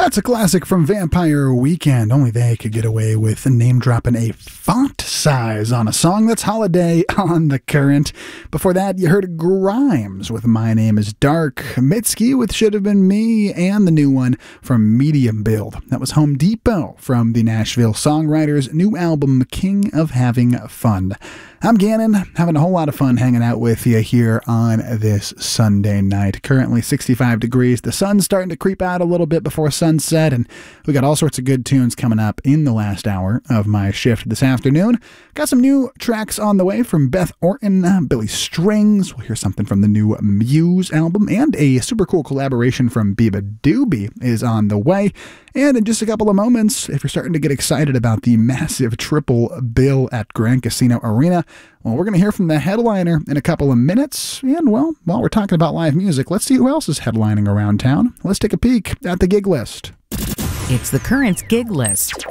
That's a classic from Vampire Weekend. Only they could get away with name-dropping a font size on a song. That's Holiday on The Current. Before that, you heard Grimes with My Name is Dark, Mitski with Should Have Been Me, and the new one from Medium Build. That was Home Depot from the Nashville Songwriters' new album, King of Having Fun. I'm Gannon, having a whole lot of fun hanging out with you here on this Sunday night. Currently 65 degrees. The sun's starting to creep out a little bit before sunset, and we got all sorts of good tunes coming up in the last hour of my shift this afternoon. Got some new tracks on the way from Beth Orton, Billy Strings. We'll hear something from the new Muse album, and a super cool collaboration from Biba Doobie is on the way. And in just a couple of moments, if you're starting to get excited about the massive triple bill at Grand Casino Arena, well, we're going to hear from the headliner in a couple of minutes. And, well, while we're talking about live music, let's see who else is headlining around town. Let's take a peek at the gig list. It's the Current Gig List.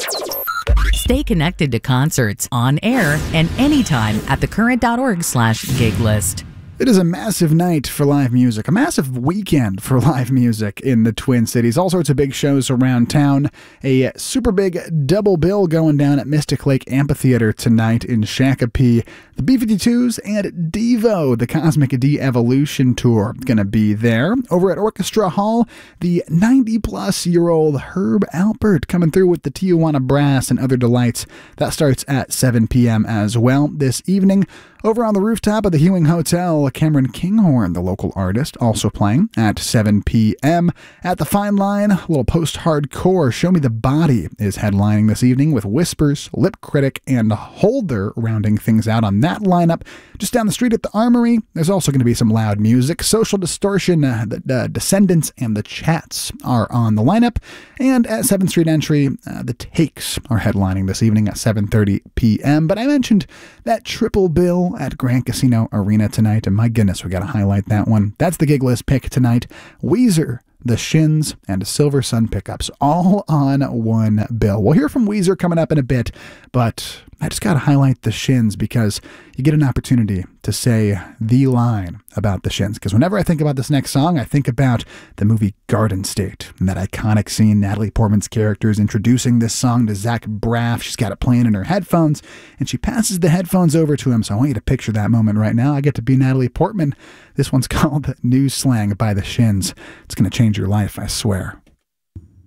Stay connected to concerts on air and anytime at thecurrent.org/gig list. It is a massive night for live music, a massive weekend for live music in the Twin Cities. All sorts of big shows around town. A super big double bill going down at Mystic Lake Amphitheater tonight in Shakopee. The B-52s and Devo, the Cosmic De-Evolution Tour, going to be there. Over at Orchestra Hall, the 90-plus-year-old Herb Alpert coming through with the Tijuana Brass and other delights. That starts at 7 p.m. as well this evening. Over on the rooftop of the Hewing Hotel, Cameron Kinghorn, the local artist, also playing at 7 p.m. At the Fine Line, a little post-hardcore Show Me the Body is headlining this evening with Whispers, Lip Critic, and Holder rounding things out on that lineup. Just down the street at the Armory, there's also going to be some loud music. Social Distortion, the Descendants, and the Chats are on the lineup. And at 7th Street Entry, the Takes are headlining this evening at 7:30 p.m. But I mentioned that triple bill at Grand Casino Arena tonight, and my goodness, we got to highlight that one. That's the gig list pick tonight. Weezer, The Shins, and Silver Sun Pickups, all on one bill. We'll hear from Weezer coming up in a bit, but I just got to highlight The Shins because you get an opportunity to say the line about The Shins. Because whenever I think about this next song, I think about the movie Garden State and that iconic scene. Natalie Portman's character is introducing this song to Zach Braff. She's got it playing in her headphones, and she passes the headphones over to him. So I want you to picture that moment right now. I get to be Natalie Portman. This one's called New Slang by The Shins. It's going to change your life, I swear.